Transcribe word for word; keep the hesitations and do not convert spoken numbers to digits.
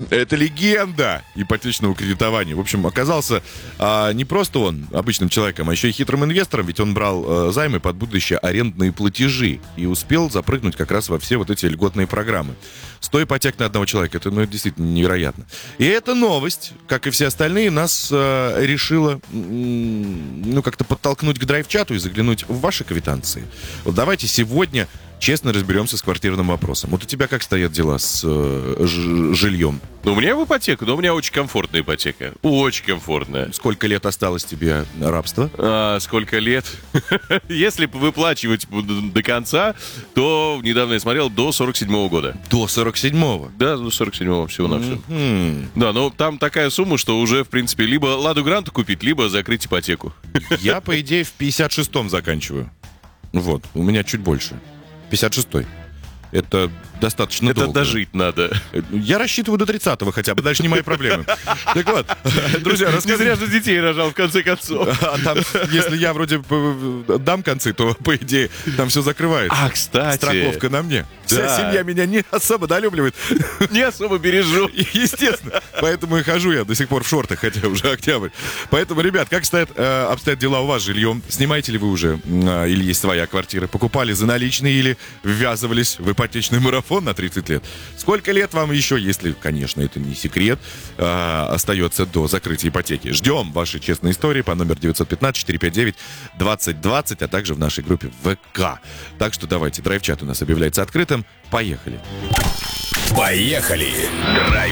Это легенда ипотечного кредитования. В общем, оказался а, не просто он обычным человеком, а еще и хитрым инвестором, ведь он брал а, займы под будущее арендные платежи и успел запрыгнуть как раз во все вот эти льготные программы. сто ипотек на одного человека, это, ну, это действительно невероятно. И эта новость, как и все остальные, нас а, решила, ну, как-то подтолкнуть к драйв-чату и заглянуть в ваши квитанции. Вот давайте сегодня честно разберемся с квартирным вопросом. Вот у тебя как стоят дела с э, ж- жильем? Ну, у меня в ипотеку, но у меня очень комфортная ипотека. Очень комфортная. Сколько лет осталось тебе рабства? А, сколько лет? Если выплачивать до конца, то, недавно я смотрел, до сорок седьмого года. До сорок седьмого? Да, до сорок седьмого всего-навсего. Mm-hmm. Да, но там такая сумма, что уже, в принципе, либо Ладу Гранту купить, либо закрыть ипотеку. Я, по идее, в пятьдесят шестом заканчиваю. Вот, у меня чуть больше. пятьдесят шестой. Это достаточно Это долго. дожить надо. Я рассчитываю до тридцатого хотя бы, дальше не мои проблемы. Так вот, друзья, Не зря же детей рожал, в конце концов. А там, если я вроде дам концы, то, по идее, там все закрывается. А, кстати. Страховка на мне. Вся Да. семья меня не особо долюбливает. Не особо бережу. Естественно. Поэтому и хожу я до сих пор в шортах, хотя уже октябрь. Поэтому, ребят, как стоят, э, обстоят дела у вас с жильем? Снимаете ли вы уже? Э, или есть своя квартира? Покупали за наличные или ввязывались в ипотечный марафон на тридцать лет? Сколько лет вам еще, если, конечно, это не секрет, э, остается до закрытия ипотеки? Ждем ваши честные истории по номеру девятьсот пятнадцать четыреста пятьдесят девять двадцать двадцать, а также в нашей группе ВК. Так что давайте, драйв-чат у нас объявляется открытым. Поехали. Поехали!